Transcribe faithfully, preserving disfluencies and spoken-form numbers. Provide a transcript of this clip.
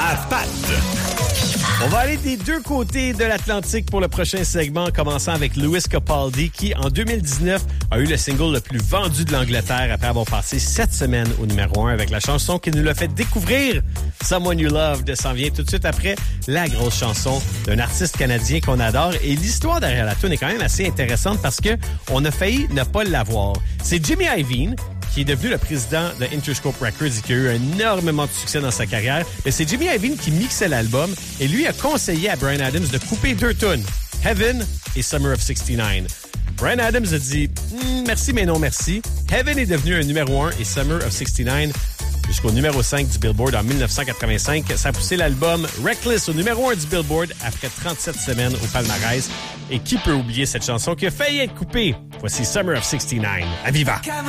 à Pat. On va aller des deux côtés de l'Atlantique pour le prochain segment, commençant avec Lewis Capaldi, qui, en deux mille dix-neuf, a eu le single le plus vendu de l'Angleterre après avoir passé sept semaines au numéro un avec la chanson qui nous l'a fait découvrir. Someone You Loved s'en vient tout de suite après la grosse chanson d'un artiste canadien qu'on adore. Et l'histoire derrière la tune est quand même assez intéressante parce que on a failli ne pas l'avoir. C'est Jimmy Iovine, qui est devenu le président de Interscope Records et qui a eu énormément de succès dans sa carrière. Mais c'est Jimmy Iovine qui mixait l'album et lui a conseillé à Bryan Adams de couper deux tunes, Heaven et Summer of soixante-neuf. Bryan Adams a dit mm, « Merci, mais non merci ». Heaven est devenu un numéro un et Summer of soixante-neuf jusqu'au numéro cinq du Billboard en dix-neuf cent quatre-vingt-cinq. Ça a poussé l'album Reckless au numéro un du Billboard après trente-sept semaines au palmarès. Et qui peut oublier cette chanson qui a failli être coupée? Voici Summer of soixante-neuf. À viva!